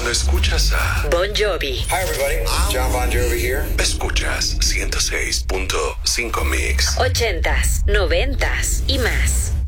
Cuando escuchas a Bon Jovi. Hi everybody, John Bon Jovi here. escuchas 106.5 Mix. 80s, 90s y más.